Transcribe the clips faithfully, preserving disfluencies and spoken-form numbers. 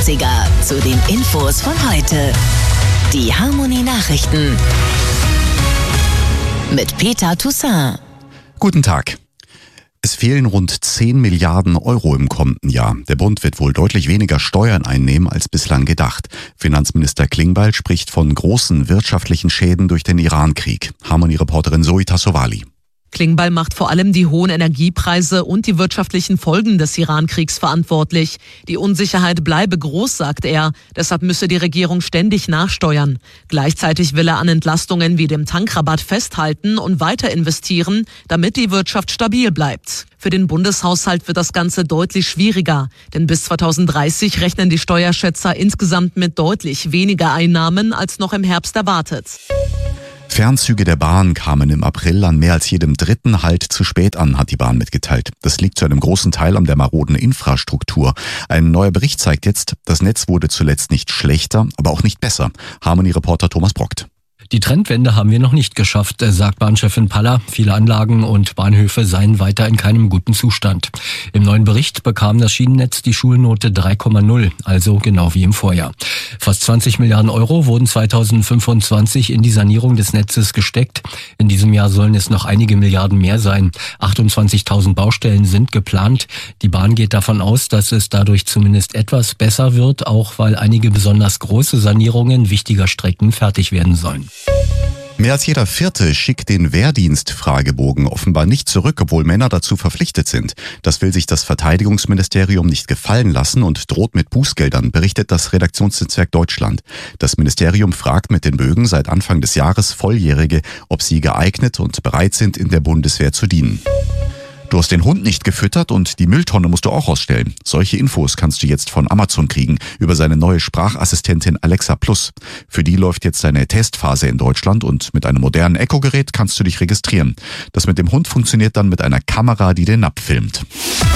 neunziger zu den Infos von heute. Die Harmonie-Nachrichten mit Peter Toussaint. Guten Tag. Es fehlen rund zehn Milliarden Euro im kommenden Jahr. Der Bund wird wohl deutlich weniger Steuern einnehmen als bislang gedacht. Finanzminister Klingbeil spricht von großen wirtschaftlichen Schäden durch den Iran-Krieg. Harmonie-Reporterin Zoe Tassovali. Klingbeil macht vor allem die hohen Energiepreise und die wirtschaftlichen Folgen des Iran-Kriegs verantwortlich. Die Unsicherheit bleibe groß, sagt er. Deshalb müsse die Regierung ständig nachsteuern. Gleichzeitig will er an Entlastungen wie dem Tankrabatt festhalten und weiter investieren, damit die Wirtschaft stabil bleibt. Für den Bundeshaushalt wird das Ganze deutlich schwieriger. Denn bis zweitausenddreißig rechnen die Steuerschätzer insgesamt mit deutlich weniger Einnahmen als noch im Herbst erwartet. Fernzüge der Bahn kamen im April an mehr als jedem dritten Halt zu spät an, hat die Bahn mitgeteilt. Das liegt zu einem großen Teil an der maroden Infrastruktur. Ein neuer Bericht zeigt jetzt, das Netz wurde zuletzt nicht schlechter, aber auch nicht besser. Harmonie-Reporter Thomas Brockt. Die Trendwende haben wir noch nicht geschafft, sagt Bahnchefin Paller. Viele Anlagen und Bahnhöfe seien weiter in keinem guten Zustand. Im neuen Bericht bekam das Schienennetz die Schulnote drei Komma null, also genau wie im Vorjahr. Fast zwanzig Milliarden Euro wurden zweitausendfünfundzwanzig in die Sanierung des Netzes gesteckt. In diesem Jahr sollen es noch einige Milliarden mehr sein. achtundzwanzigtausend Baustellen sind geplant. Die Bahn geht davon aus, dass es dadurch zumindest etwas besser wird, auch weil einige besonders große Sanierungen wichtiger Strecken fertig werden sollen. Mehr als jeder Vierte schickt den Wehrdienst-Fragebogen offenbar nicht zurück, obwohl Männer dazu verpflichtet sind. Das will sich das Verteidigungsministerium nicht gefallen lassen und droht mit Bußgeldern, berichtet das Redaktionsnetzwerk Deutschland. Das Ministerium fragt mit den Bögen seit Anfang des Jahres Volljährige, ob sie geeignet und bereit sind, in der Bundeswehr zu dienen. Du hast den Hund nicht gefüttert und die Mülltonne musst du auch ausstellen. Solche Infos kannst du jetzt von Amazon kriegen über seine neue Sprachassistentin Alexa Plus. Für die läuft jetzt eine Testphase in Deutschland und mit einem modernen Echo-Gerät kannst du dich registrieren. Das mit dem Hund funktioniert dann mit einer Kamera, die den Napf filmt.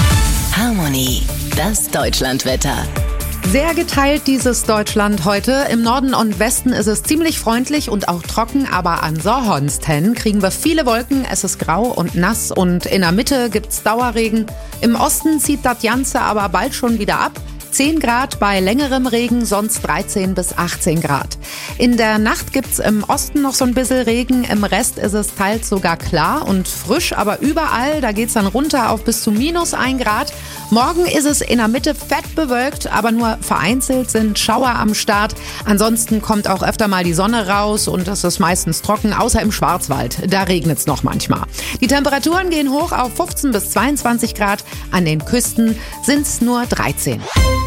Harmonie, das Deutschlandwetter. Sehr geteilt dieses Deutschland heute. Im Norden und Westen ist es ziemlich freundlich und auch trocken, aber an Sorhonsten kriegen wir viele Wolken. Es ist grau und nass und in der Mitte gibt's Dauerregen. Im Osten zieht das Ganze aber bald schon wieder ab. zehn Grad bei längerem Regen, sonst dreizehn bis achtzehn Grad. In der Nacht gibt's im Osten noch so ein bisschen Regen, im Rest ist es teils sogar klar und frisch, aber überall, da geht's dann runter auf bis zu minus ein Grad. Morgen ist es in der Mitte fett bewölkt, aber nur vereinzelt sind Schauer am Start. Ansonsten kommt auch öfter mal die Sonne raus und es ist meistens trocken, außer im Schwarzwald. Da regnet's noch manchmal. Die Temperaturen gehen hoch auf fünfzehn bis zweiundzwanzig Grad. An den Küsten sind's nur dreizehn.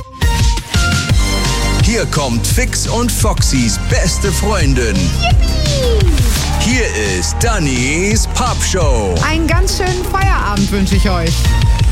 Hier kommt Fix und Foxys beste Freundin. Yippie! Hier ist Dannys Pop Show. Einen ganz schönen Feierabend wünsche ich euch.